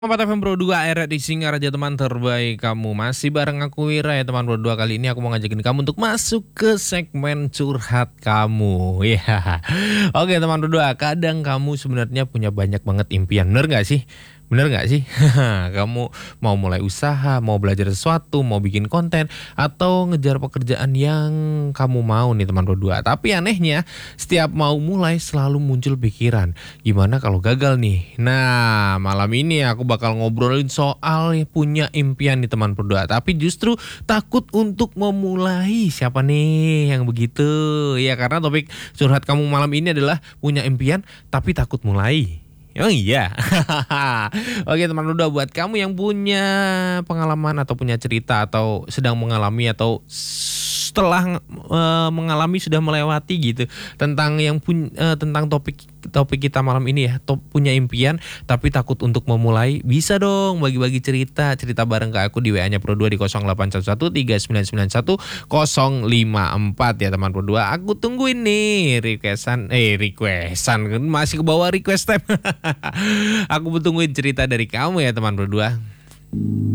Empat FM Pro 2 era di Singar aja teman terbaik kamu. Masih bareng aku Wira ya teman Pro 2. Kali ini aku mau ngajakin kamu untuk masuk ke segmen curhat kamu. Ya. Oke teman Pro 2, kadang kamu sebenarnya punya banyak banget impian. Bener gak sih? Bener gak sih? Kamu mau mulai usaha, mau belajar sesuatu, mau bikin konten, atau ngejar pekerjaan yang kamu mau nih teman Pro 2. Tapi anehnya, setiap mau mulai selalu muncul pikiran, gimana kalau gagal nih? Nah, malam ini aku bakal ngobrolin soal punya impian nih teman berdua, tapi justru takut untuk memulai. Siapa nih yang begitu? Ya karena topik curhat kamu malam ini adalah punya impian tapi takut mulai. Oh iya. Oke teman berdua, buat kamu yang punya pengalaman atau punya cerita atau sedang mengalami atau setelah mengalami sudah melewati gitu tentang tentang topik kita malam ini ya, punya impian tapi takut untuk memulai, bisa dong bagi-bagi cerita bareng ke aku di WA-nya Pro 2 di 0811 3991 054 ya teman Pro 2. Aku tungguin nih requestan masih ke bawah request time. Aku tungguin cerita dari kamu ya teman Pro 2.